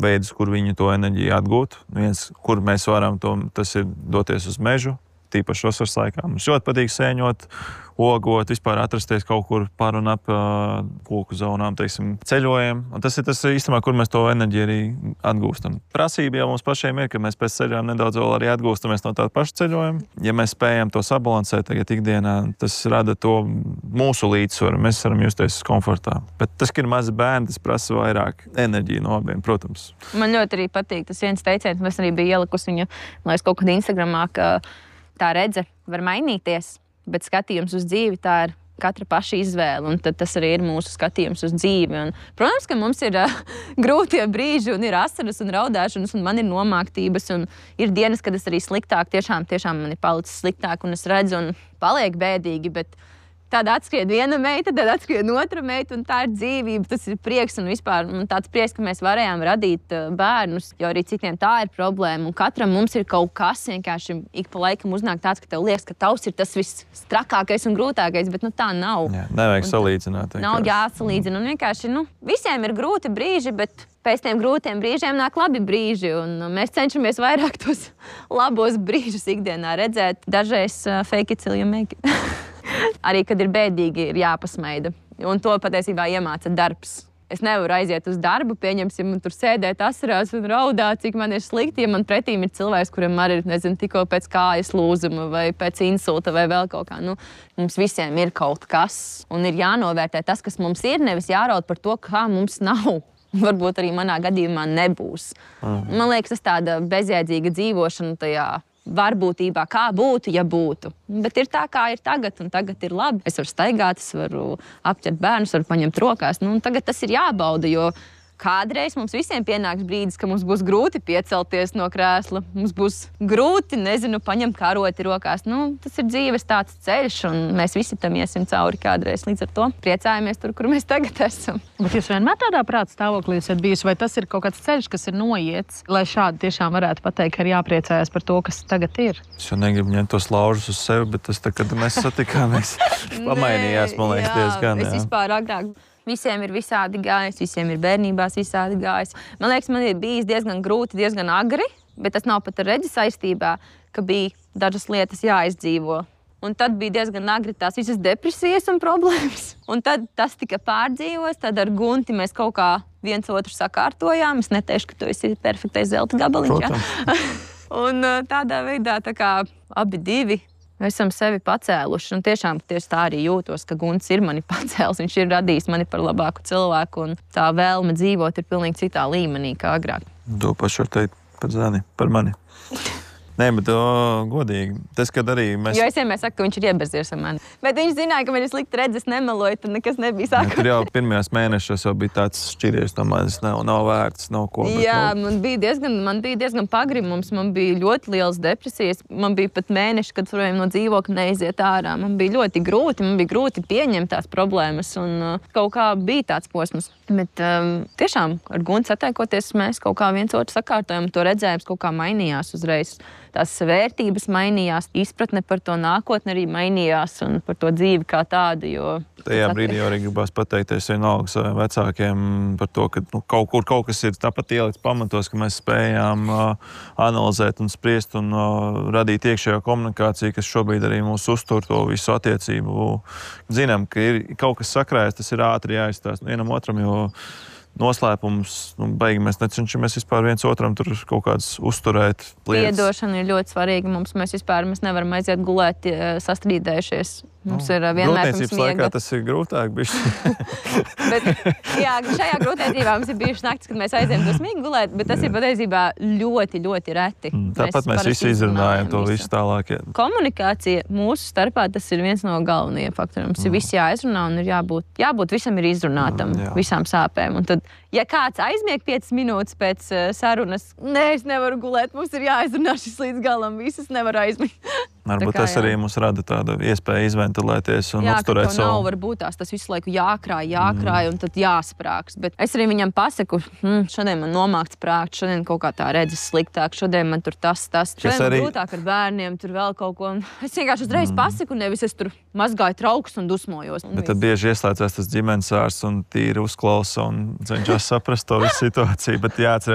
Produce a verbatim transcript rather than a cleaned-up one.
veidus, kur viņi to enerģiju atgūt. Viens, kur mēs varam, to, tas ir doties uz mežu, tīpaši vasaras laikā. Mums ļoti patīk sēņot, ogot, vispār atrasties kaut kur par un ap uh, koku zonām, teiksim, ceļojam. Un tas ir tas īstenībā, kur mēs to enerģiju arī atgūstam. Prasība jau mums pašiem ir, ka mēs pēc ceļojuma nedaudz vēl arī atgūstamies no tāda paša ceļojuma. Ja mēs spējam to sabalansēt tagad ikdienā, tas rada to mūsu līdzsvaru. Mēs varam justies komfortā. Bet tas, ka ir mazi bērni, tas prasa vairāk enerģiju no abiem, protams. Man ļoti arī patīk tas viens teiciens, mēs arī bija ielikusi viņu, lai es kaut kad Instagramā, ka tā redze var mainīties, bet skatījums uz dzīvi tā ir katra paša izvēle, un tad tas arī ir mūsu skatījums uz dzīvi. Un, protams, ka mums ir uh, grūtie brīži, un ir asaras un raudāšanas, un man ir nomāktības, un ir dienas, kad es arī sliktāk, tiešām, tiešām man ir palicis sliktāk, un es redzu, un paliek bēdīgi, bet tad atskrien viena meita, tad atskrien otra meita, un tā ir dzīvība, tas ir prieks, un vispār un tāds prieks, ka mēs varējām radīt uh, bērnus, jo arī citiem tā ir problēma, un katram mums ir kaut kas, vienkārši ik pa laikam uznāk tāds, ka tev liekas, ka tavs ir tas visstrakākais un grūtākais, bet nu tā nav. Jā, nevajag salīdzināt. Nav jāsalīdzina, un vienkārši, nu, visiem ir grūti brīži, bet pēc tiem grūtiem brīžiem nāk labi brīži, un mēs cenšamies vairāk tos labos brīžus ikdienā redzēt. Dažreiz uh, fake it till you make it. Arī, kad ir bēdīgi, ir jāpasmeida. Un to patiesībā iemāca darbs. Es nevaru aiziet uz darbu, pieņemsim, un tur sēdēt asarās un raudāt, cik man ir slikti, ja man pretīm ir cilvēks, kuram arī ir, nezinu, tikko pēc kājas lūzuma vai pēc insulta vai vēl kaut kā. Nu, mums visiem ir kaut kas, un ir jānovērtē tas, kas mums ir, nevis jāraud par to, kā mums nav. Varbūt arī manā gadījumā nebūs. Mhm. Man liekas, tas tāda bezjēdzīga dzīvošana tajā varbūtībā, kā būtu, ja būtu. Bet ir tā, kā ir tagad, un tagad ir labi. Es varu staigāt, es varu apķert bērnus, varu paņemt rokās. Nu, tagad tas ir jābauda, jo kādreiz mums visiem pienāks brīdis, ka mums būs grūti piecelties no krēsla. Mums būs grūti, nezinu, paņemt karoti rokās. Nu, tas ir dzīves tāds ceļš, un mēs visi tam iesim cauri kādreiz. Līdz ar to priecājamies tur, kur mēs tagad esam. Bet jūs vienmēr tādā prāta stāvoklī esat bijis, vai tas ir kaut kāds ceļš, kas ir noiets, lai šādi tiešām varētu pateikt, ka ir jāpriecājas par to, kas tagad ir? Es jau negribu ņemt tos laužus uz sevi, bet tas, tā, kad mēs satikāmies, pamainījās, man liekas, diezgan. Es vispār agrāk visiem ir visādi gājis, visiem ir bērnībās visādi gājis. Man liekas, man ir bijis diezgan grūti, diezgan agri, bet tas nav pat ar redzi saistībā, ka bija dažas lietas jāizdzīvo. Un tad bija diezgan agri tās visas depresijas un problēmas. Un tad tas tika pārdzīvots, tad ar Gunti mēs kaut kā viens otru sakārtojām. Es neteikšu, ka tu esi perfektais zelta gabaliņš. Ja? Un tādā veidā tā kā abi divi mēs esam sevi pacēluši, un tiešām tieši tā arī jūtos, ka Gunts ir mani pacēlis, viņš ir radījis mani par labāku cilvēku, un tā vēlme dzīvot ir pilnīgi citā līmenī kā agrāk. To pašu var teikt par Zani, par mani. Nē, bet o, godīgi. Tas, kad arī mēs... Jo es vienmēr saku, ka viņš ir ieberzies ar mani. Bet viņš zināja, ka man ir slikti redzes, nemeloja, tad nekas nebija sākot. Tur jau pirmajās mēnešos jau bija tāds šķiries no manis, nav, nav vērts, nav ko. Bet, Jā, nu... man bija diezgan, man bija diezgan pagrimums, man bija ļoti liels depresijas, man bija pat mēneši, kad varējām no dzīvokļa neiziet ārā. Man bija ļoti grūti, man bija grūti pieņemt tās problēmas, un uh, kaut kā bija tāds posms. Bet um, tiešām ar Gunti satiekoties, mēs kaut kā viens otru sakārtojam, to redzējums kaut kā mainījās uzreiz. Tās vērtības mainījās, izpratne par to nākotni arī mainījās un par to dzīvi kā tādu, jo... Tajā brīdī jau arī gribās pateikties vienalga saviem vecākiem par to, ka nu, kaut kur kaut kas ir tāpat ielikts pamatos, ka mēs spējām uh, analizēt un spriest un uh, radīt iekšējo komunikāciju, kas šobrīd arī mūs uztur to visu attiecību. Zinām, ka ir kaut kas sakrājas, tas ir ātri jāizstāst vienam otram, jo noslēpums, nu, beigi mēs necenšamies vispār viens otram tur kaut kādas uzturēt lietas. Piedošana ir ļoti svarīga mums. Mēs vispār mēs nevaram aiziet gulēt sastrīdējušies. Mums ir vienmēr pirms miega. Laikā tas ir grūtāk bišķi. Bet, jā, šajā grūtniecībā mums ir bijušas naktis, kad mēs aizējām to smīgi gulēt, bet tas jā. Ir patiesībā ļoti, ļoti reti. Tāpat mēs, mēs visi izrunājam to visu tālāk. Jā. Komunikācija mūsu starpā, tas ir viens no galvenajiem faktoriem. Mums mm. ir viss jāizrunā un ir jābūt, jābūt visam ir izrunātam, mm, visām sāpēm. Un tad, ja kāds aizmieg piecas minūtes pēc uh, sarunas, nē, es nevaru gulēt, mums ir jāizrunā šis līdz galam, visas nevar aizmiegt. Varbūt kā, tas arī mums rada tādu iespēju izventilēties un jā, uzturēt savu. Jā, ka nav varbūt tās, tas visu laiku jākrāj, jākrāj mm. un tad jāsprāks. Bet es arī viņam pasaku, hm, šodien man nomākts prāks, šodien kaut kā tā redzes sliktāk, šodien man tur tas, tas. Šodien man arī... grūtāk ar bērniem, tur vēl kaut ko. Un es vienkārši uzreiz mm. pasaku, nevis es tur mazgāju traukus un dusmojos. Un bet tad bieži ieslēdzās tas ģimenes ārsts un tīri uzklausa un cenšas saprast to visu situāciju. Bet jāatcerās,